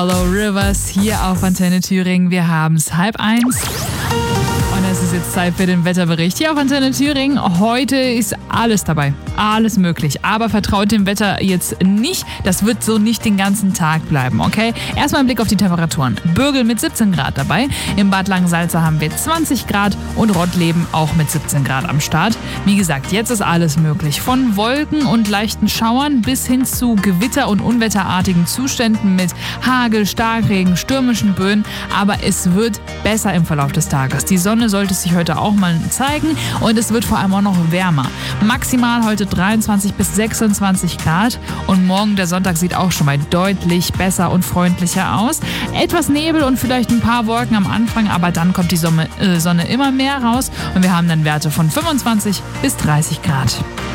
Hello Rivers hier auf Antenne Thüringen. Wir haben es 12:30. Und es ist jetzt Zeit für den Wetterbericht hier auf Antenne Thüringen. Heute ist alles dabei, alles möglich. Aber vertraut dem Wetter jetzt nicht. Das wird so nicht den ganzen Tag bleiben, okay? Erstmal ein Blick auf die Temperaturen. Bürgel mit 17 Grad dabei. Im Bad Langensalza haben wir 20 Grad und Rottleben auch mit 17 Grad am Start. Wie gesagt, jetzt ist alles möglich. Von Wolken und leichten Schauern bis hin zu Gewitter- und unwetterartigen Zuständen mit Hagel, Starkregen, stürmischen Böen. Aber es wird besser im Verlauf des Tages. Die Sonne sollte sich heute auch mal zeigen und es wird vor allem auch noch wärmer. Maximal heute 23 bis 26 Grad und morgen der Sonntag sieht auch schon mal deutlich besser und freundlicher aus. Etwas Nebel und vielleicht ein paar Wolken am Anfang, aber dann kommt die Sonne immer mehr raus und wir haben dann Werte von 25 bis 30 Grad.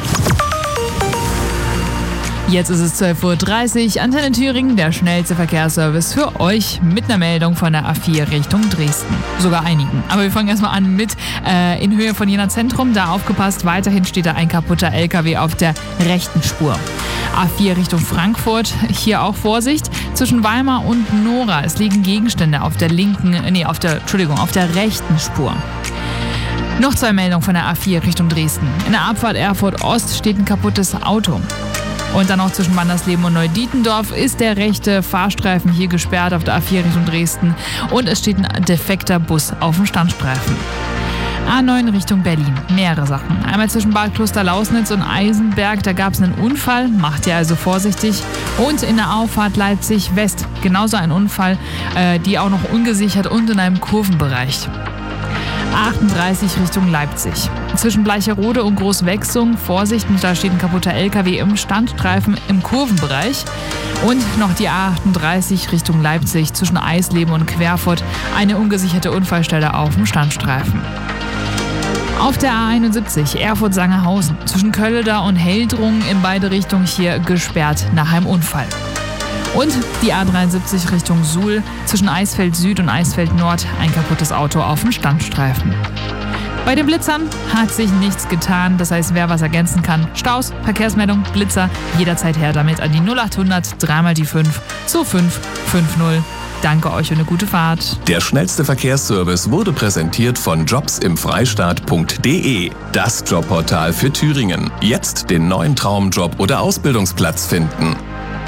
Jetzt ist es 12:30 Uhr. Antenne Thüringen, der schnellste Verkehrsservice für euch mit einer Meldung von der A4 Richtung Dresden. Sogar einigen. Aber wir fangen erstmal an mit in Höhe von Jena Zentrum. Da aufgepasst, weiterhin steht da ein kaputter LKW auf der rechten Spur. A4 Richtung Frankfurt, hier auch Vorsicht. Zwischen Weimar und Nora, es liegen Gegenstände auf der rechten Spur. Noch zwei Meldungen von der A4 Richtung Dresden. In der Abfahrt Erfurt Ost steht ein kaputtes Auto. Und dann auch zwischen Wandersleben und Neudietendorf ist der rechte Fahrstreifen hier gesperrt auf der A4 Richtung Dresden. Und es steht ein defekter Bus auf dem Standstreifen. A9 Richtung Berlin. Mehrere Sachen. Einmal zwischen Bad Klosterlausnitz und Eisenberg, da gab es einen Unfall. Macht ihr also vorsichtig. Und in der Auffahrt Leipzig West. Genauso ein Unfall, die auch noch ungesichert und in einem Kurvenbereich. 38 Richtung Leipzig. Zwischen Bleicherode und Großwechsung, Vorsicht, da steht ein kaputter LKW im Standstreifen im Kurvenbereich. Und noch die A38 Richtung Leipzig, zwischen Eisleben und Querfurt, eine ungesicherte Unfallstelle auf dem Standstreifen. Auf der A71 Erfurt-Sangerhausen, zwischen Kölder und Heldrungen in beide Richtungen hier gesperrt nach einem Unfall. Und die A73 Richtung Suhl, zwischen Eisfeld Süd und Eisfeld Nord, ein kaputtes Auto auf dem Standstreifen. Bei den Blitzern hat sich nichts getan, das heißt, wer was ergänzen kann, Staus, Verkehrsmeldung, Blitzer, jederzeit her damit an die 0800 3 die 5 2550. Danke euch und eine gute Fahrt. Der schnellste Verkehrsservice wurde präsentiert von jobsimfreistaat.de, das Jobportal für Thüringen. Jetzt den neuen Traumjob oder Ausbildungsplatz finden.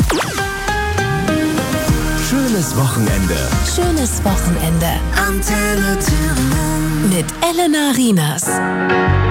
Schönes Wochenende. Schönes Wochenende. Antenne Thüringen. Mit Elena Rienas.